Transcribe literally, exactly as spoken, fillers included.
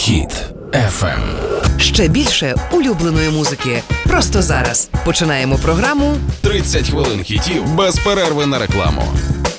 Хіт еф ем. Ще більше улюбленої музики. Просто зараз. Починаємо програму тридцять хвилин хітів без перерви на рекламу.